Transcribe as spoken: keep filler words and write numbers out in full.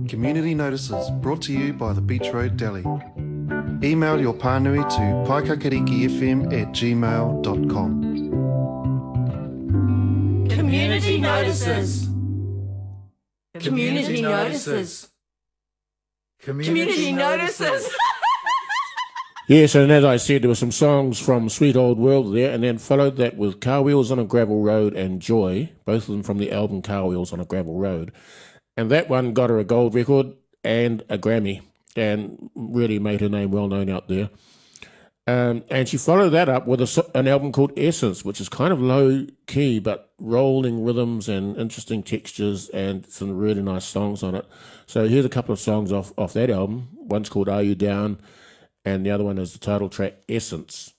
Community Notices, brought to you by the Beach Road Deli. Email your pānui to paikakarikifm at gmail dot com. Community Notices. Community Notices. Community Notices. Yes, and as I said, there were some songs from Sweet Old World there, and then followed that with Car Wheels on a Gravel Road and Joy, both of them from the album Car Wheels on a Gravel Road. And that one got her a gold record and a Grammy, and really made her name well known out there. Um, and she followed that up with a, an album called Essence, which is kind of low key, but rolling rhythms and interesting textures and some really nice songs on it. So here's a couple of songs off, off that album. One's called Are You Down? And the other one is the title track, Essence.